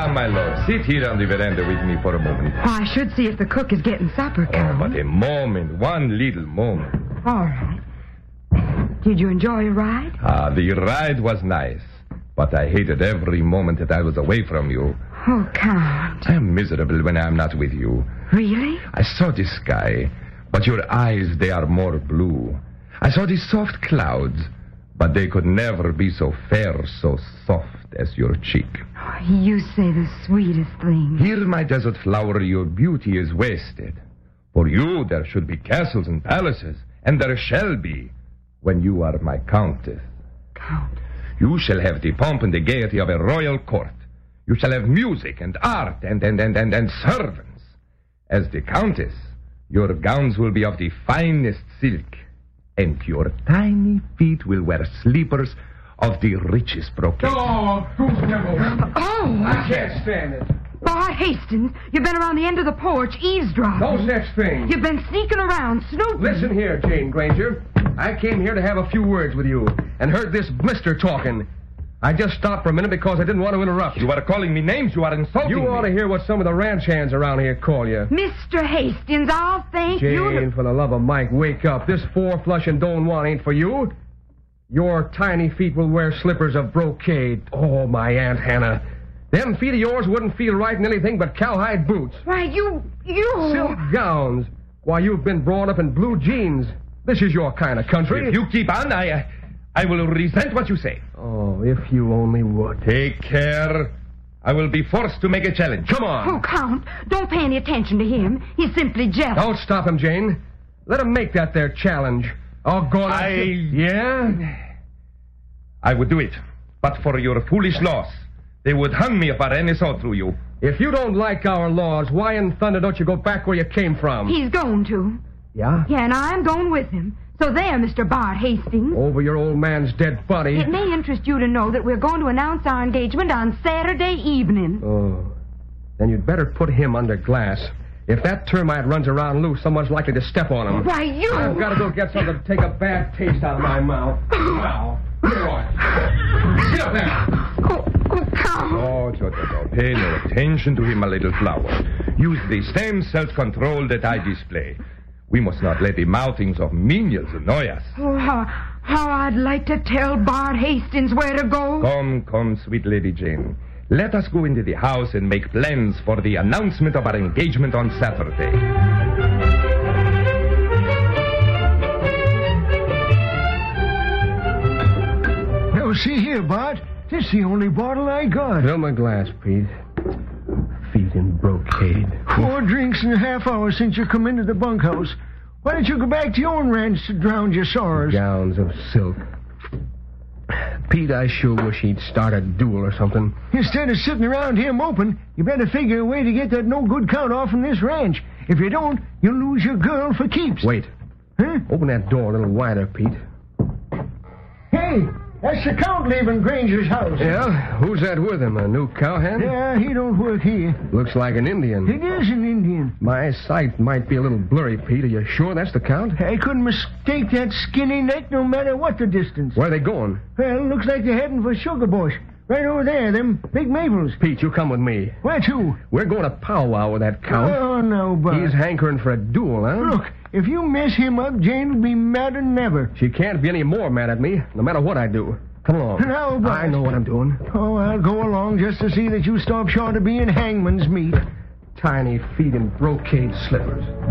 down, my lord. Sit here on the veranda with me for a moment. I should see if the cook is getting supper, Count. But a moment, one little moment. All right. Did you enjoy your ride? The ride was nice, but I hated every moment that I was away from you. Oh, Count. I am miserable when I am not with you. Really? I saw the sky, but your eyes, they are more blue. I saw the soft clouds, but they could never be so fair, so soft as your cheek. Oh, you say the sweetest thing. Here, my desert flower, your beauty is wasted. For you, there should be castles and palaces, and there shall be, when you are my countess. Count. You shall have the pomp and the gaiety of a royal court. You shall have music and art and servants. As the countess, your gowns will be of the finest silk, and your tiny feet will wear slippers of the richest brocade. Oh, goose devil. Oh! I can't stand it. Bart Hastings, you've been around the end of the porch eavesdropping. No such thing. You've been sneaking around, snooping. Listen here, Jane Granger. I came here to have a few words with you and heard this blister talking. I just stopped for a minute because I didn't want to interrupt. You are calling me names. You are insulting me. You ought to hear what some of the ranch hands around here call you. Mr. Hastings, I'll thank you. Jane, for the love of Mike, wake up. This four-flush and Don Juan ain't for you. Your tiny feet will wear slippers of brocade. Oh, my Aunt Hannah. Them feet of yours wouldn't feel right in anything but cowhide boots. Why, you... Silk gowns. Why, you've been brought up in blue jeans. This is your kind of country. If you keep on, I will resent what you say. Oh, if you only would. Take care. I will be forced to make a challenge. Come on. Oh, Count, don't pay any attention to him. He's simply jealous. Don't stop him, Jane. Let him make that there challenge. Oh, God. Yeah? I would do it, but for your foolish laws. They would hang me if I ran this all through you. If you don't like our laws, why in thunder don't you go back where you came from? He's going to. Yeah? Yeah, and I'm going with him. So there, Mr. Bart Hastings. Over your old man's dead body. It may interest you to know that we're going to announce our engagement on Saturday evening. Oh. Then you'd better put him under glass. If that termite runs around loose, someone's likely to step on him. Why, you... I've got to go get something to take a bad taste out of my mouth. Now, here on. Sit up there. Oh, Count. Oh, pay no attention to him, my little flower. Use the same self-control that I display. We must not let the mouthings of menials annoy us. Oh, how I'd like to tell Bart Hastings where to go. Come, sweet Lady Jane. Let us go into the house and make plans for the announcement of our engagement on Saturday. Now, see here, Bart. This is the only bottle I got. Fill my glass, Pete. Feet in brocade. 4 drinks in a half hour since you come into the bunkhouse. Why don't you go back to your own ranch to drown your sorrows? Gowns of silk. Pete, I sure wish he'd start a duel or something. Instead of sitting around here moping, you better figure a way to get that no-good Count off from this ranch. If you don't, you'll lose your girl for keeps. Wait. Huh? Open that door a little wider, Pete. Hey, that's the Count leaving Granger's house. Yeah? Who's that with him? A new cowhand? Yeah, he don't work here. Looks like an Indian. It is an Indian. My sight might be a little blurry, Pete. Are you sure that's the Count? I couldn't mistake that skinny neck no matter what the distance. Where are they going? Well, looks like they're heading for Sugar Bush. Right over there, them big maples. Pete, you come with me. Where to? We're going to powwow with that Count. Oh, no, Bart. He's hankering for a duel, huh? Look, if you mess him up, Jane will be madder than ever. She can't be any more mad at me, no matter what I do. Come along. No, Bart. I know what I'm doing. Oh, I'll go along just to see that you stop short of being hangman's meat. Tiny feet in brocade slippers.